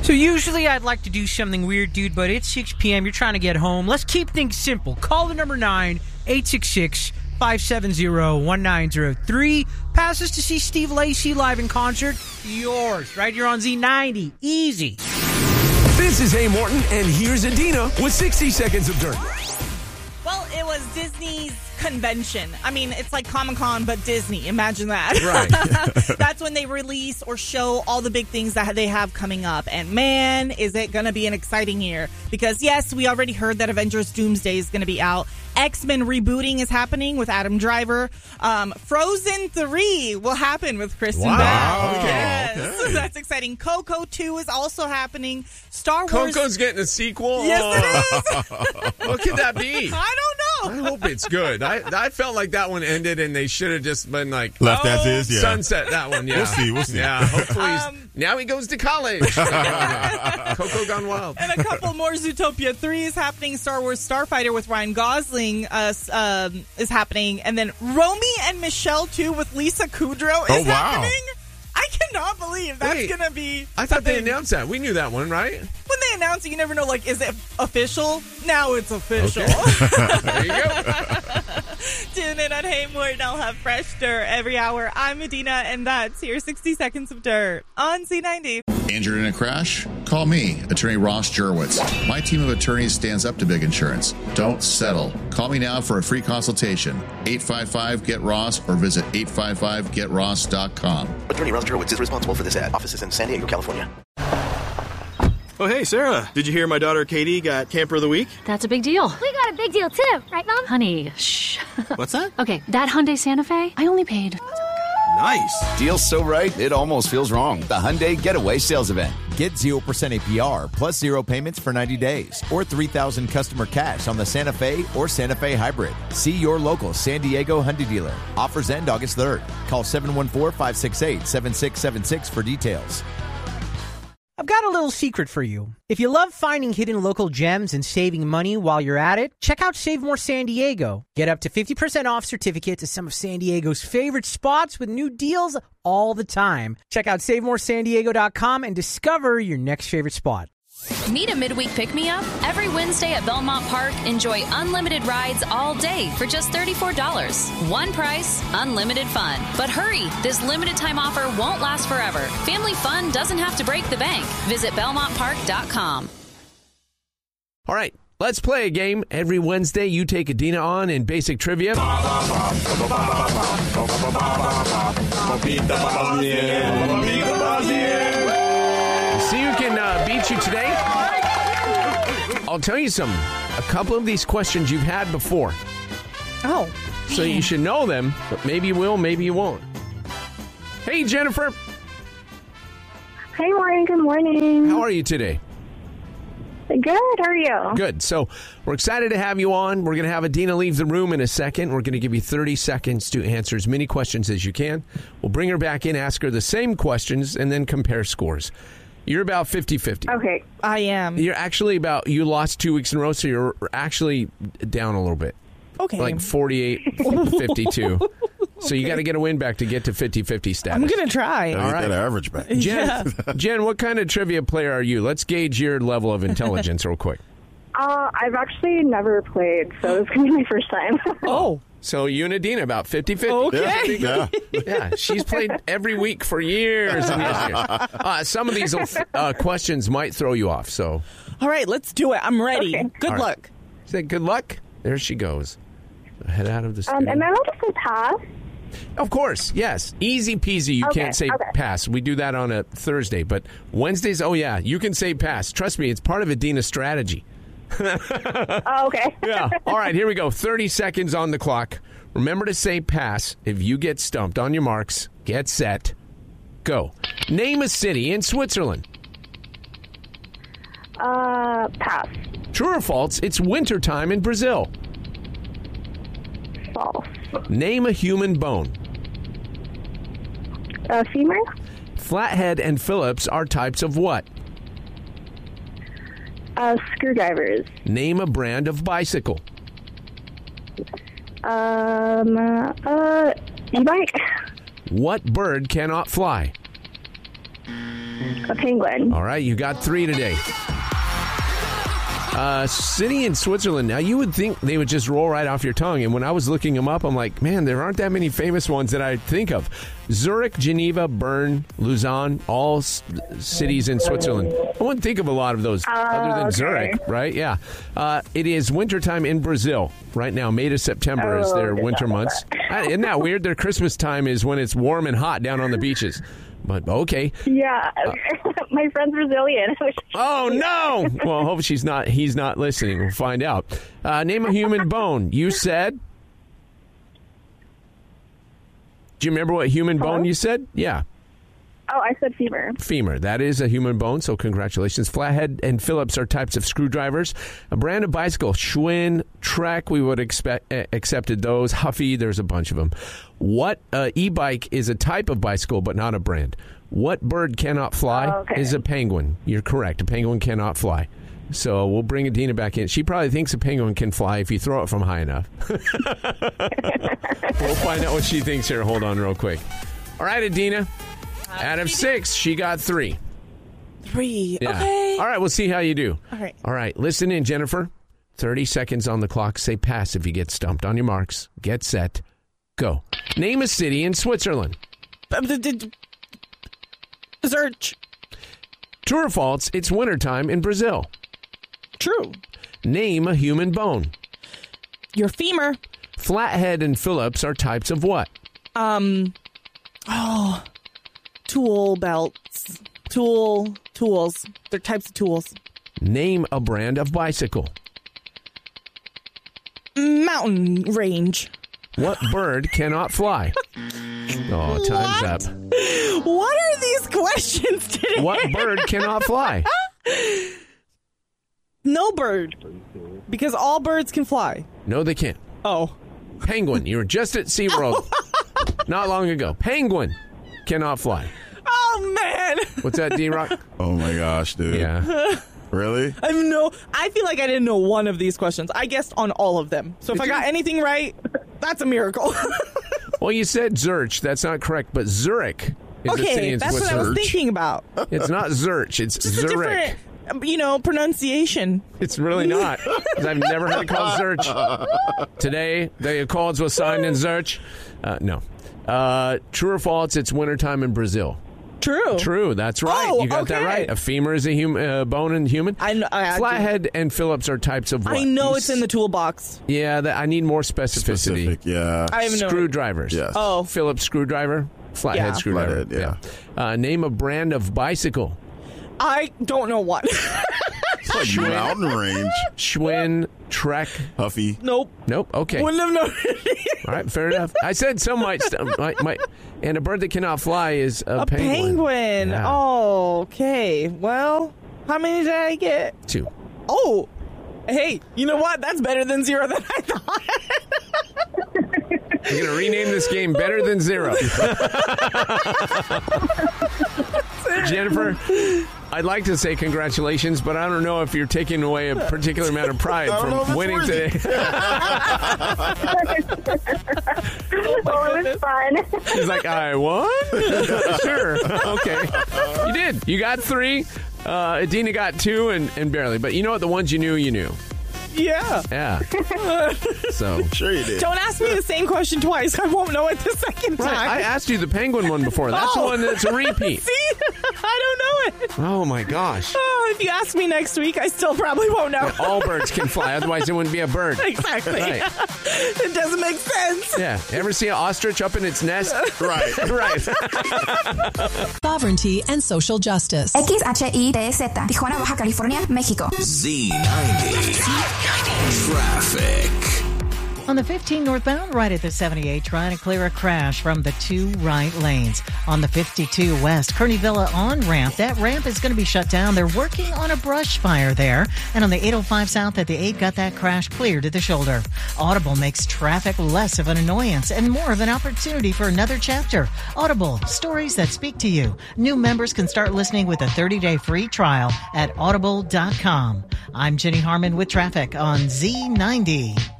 So usually I'd like to do something weird, dude, but it's 6 p.m. You're trying to get home. Let's keep things simple. Call the number 9-866-570-1903. Passes to see Steve Lacy live in concert. Yours, right here on Z90. Easy. This is Hey Morton, and here's Adina with 60 Seconds of Dirt. Well, it was Disney's convention. I mean, it's like Comic-Con, but Disney. Imagine that. Right. That's when they release or show all the big things that they have coming up. And man, is it going to be an exciting year. Because yes, we already heard that Avengers Doomsday is going to be out. X-Men rebooting is happening with Adam Driver. Frozen 3 will happen with Kristen Bell. Okay. Yes. Okay. That's exciting. Coco 2 is also happening. Star Wars. Coco's getting a sequel? Yes, it is. What could that be? I don't know. I hope it's good. I felt like that one ended and they should have just been like Left as is, yeah. sunset that one. Yeah, We'll see. Yeah, hopefully now he goes to college. Coco Gone Wild. And a couple more. Zootopia 3 is happening. Star Wars Starfighter with Ryan Gosling is happening. And then Romy and Michelle 2 with Lisa Kudrow is happening. I cannot believe that's going to be I thought they announced that. We knew that one, right? When they announce it, you never know, like, is it official? Now it's official. Okay. There you go. Tune in on Hey Morton. I'll have fresh dirt every hour. I'm Medina, and that's your 60 Seconds of Dirt on C90. Injured in a crash? Call me, Attorney Ross Jurwitz. My team of attorneys stands up to big insurance. Don't settle. Call me now for a free consultation. 855-GET-ROSS or visit 855getross.com. Attorney Ross Jurwitz is responsible for this ad. Offices in San Diego, California. Oh, hey, Sarah. Did you hear my daughter Katie got Camper of the Week? That's a big deal. We got a big deal, too. Right, Mom? Honey, shh. What's that? Okay, that Hyundai Santa Fe, I only paid... Nice. Deal's so right, it almost feels wrong. The Hyundai Getaway Sales Event. Get 0% APR plus 0 payments for 90 days or $3,000 customer cash on the Santa Fe or Santa Fe Hybrid. See your local San Diego Hyundai dealer. Offers end August 3rd. Call 714-568-7676 for details. I've got a little secret for you. If you love finding hidden local gems and saving money while you're at it, check out Save More San Diego. Get up to 50% off certificate to some of San Diego's favorite spots with new deals all the time. Check out SaveMoreSanDiego.com and discover your next favorite spot. Need a midweek pick-me-up? Every Wednesday at Belmont Park, enjoy unlimited rides all day for just $34. One price, unlimited fun. But hurry, this limited time offer won't last forever. Family fun doesn't have to break the bank. Visit BelmontPark.com. All right, let's play a game. Every Wednesday, you take Adina on in basic trivia. See who can beat you today. I'll tell you something. A couple of these questions you've had before. Oh. So you should know them, but maybe you will, maybe you won't. Hey, Jennifer. Hey, Warren. Good morning. How are you today? Good. How are you? Good. So we're excited to have you on. We're going to have Adina leave the room in a second. We're going to give you 30 seconds to answer as many questions as you can. We'll bring her back in, ask her the same questions, and then compare scores. You're about 50-50. Okay. I am. You're actually you lost 2 weeks in a row, so you're actually down a little bit. Okay. Like 48-52. So you got to get a win back to get to 50-50 status. I'm going to try. All right. That average back. Jen, what kind of trivia player are you? Let's gauge your level of intelligence real quick. I've actually never played, so this is going to be my first time. Oh. So you and Adina about 50-50. Okay. Yeah, she's played every week for years and years and years. Some of these questions might throw you off. So, all right, let's do it. I'm ready. Okay. Good luck. Say good luck. There she goes. Head out of the studio. Am I allowed to say pass? Of course, yes. Easy peasy. You can't say pass. We do that on a Thursday. But Wednesdays, oh, yeah, you can say pass. Trust me, it's part of Adina's strategy. Oh, okay. Yeah. All right, here we go. 30 seconds on the clock. Remember to say pass if you get stumped. On your marks, get set, go. Name a city in Switzerland. Pass. True or false, it's wintertime in Brazil. False. Name a human bone. Femur. Flathead and Phillips are types of what? Screwdrivers. Name a brand of bicycle. E-bike. What bird cannot fly? A penguin. All right, you got 3 today. City in Switzerland. Now, you would think they would just roll right off your tongue. And when I was looking them up, I'm like, man, there aren't that many famous ones that I think of. Zurich, Geneva, Bern, Lausanne, all cities in Switzerland. I wouldn't think of a lot of those other than Zurich, right? Yeah. It is wintertime in Brazil right now. May to September is their winter months. Isn't that weird? Their Christmas time is when it's warm and hot down on the beaches. But okay. Yeah, my friend's Brazilian. Oh no! Well, I hope he's not listening. We'll find out. Name a human bone. You said. Do you remember what human bone you said? Yeah. Oh, I said femur. Femur. That is a human bone, so congratulations. Flathead and Phillips are types of screwdrivers. A brand of bicycle. Schwinn, Trek, we would accepted those. Huffy, there's a bunch of them. What e-bike is a type of bicycle, but not a brand. What bird cannot fly is a penguin. You're correct. A penguin cannot fly. So we'll bring Adina back in. She probably thinks a penguin can fly if you throw it from high enough. We'll find out what she thinks here. Hold on real quick. All right, Adina. Out of 6, she got 3. 3. Yeah. Okay. All right, we'll see how you do. All right. Listen in, Jennifer. 30 seconds on the clock. Say pass if you get stumped. On your marks. Get set. Go. Name a city in Switzerland. Zurich. True or false? It's wintertime in Brazil. True. Name a human bone. Your femur. Flathead and Phillips are types of what? Tool belts. Tools. They're types of tools. Name a brand of bicycle. Mountain range. What bird cannot fly? Oh, time's up. What are these questions today? What bird cannot fly? No bird. Because all birds can fly. No, they can't. Oh. Penguin. You were just at SeaWorld not long ago. Penguin cannot fly. Oh, man. What's that, D-Rock? Oh, my gosh, dude. Yeah. Really? I feel like I didn't know one of these questions. I guessed on all of them. So if I got anything right, that's a miracle. Well, you said Zurich. That's not correct, but Zurich is a city in that's Switzerland. what I was thinking about. It's not Zurich. It's just Zurich. A different, pronunciation. It's really not. 'Cause I've never heard it called Zurich. Today, the Accords were signed in Zurich. No. True or false? It's wintertime in Brazil. True. That's right. Oh, you got that right. A femur is a bone in human. Flathead and Phillips are types of what? I know it's in the toolbox. Yeah, I need more specificity. Yeah. I have Screwdrivers. Yes. Oh. Phillips screwdriver. Flathead screwdriver. Flathead, yeah. Name a brand of bicycle. I don't know what. It's like mountain range. Schwinn, Trek. Huffy. Nope. Okay. Wouldn't have known. All right, fair enough. I said some might. And a bird that cannot fly is a penguin. Yeah. Oh, okay. Well, how many did I get? 2. Oh, hey, you know what? That's better than 0 than I thought. You're going to rename this game Better Than 0. Jennifer, I'd like to say congratulations, but I don't know if you're taking away a particular amount of pride from winning today. Oh, it was fun. She's like, I won? Sure. Okay. You did. You got 3. Adina got 2 and barely. But you know what? The ones you knew, you knew. Yeah. So sure you did. Don't ask me the same question twice. I won't know it the second time. Right. I asked you the penguin one before. That's the one that's a repeat. See? I don't know it. Oh, my gosh. Oh, if you ask me next week, I still probably won't know. All birds can fly. Otherwise, it wouldn't be a bird. Exactly. Right. It doesn't make sense. Yeah. Ever see an ostrich up in its nest? Right. Sovereignty and social justice. XHITZ, Tijuana, Baja California, México. Z90. Traffic. On the 15 northbound, right at the 78, trying to clear a crash from the 2 right lanes. On the 52 west, Kearney Villa on-ramp, that ramp is going to be shut down. They're working on a brush fire there. And on the 805 south at the 8, got that crash cleared at the shoulder. Audible makes traffic less of an annoyance and more of an opportunity for another chapter. Audible, stories that speak to you. New members can start listening with a 30-day free trial at audible.com. I'm Jenny Harmon with traffic on Z90.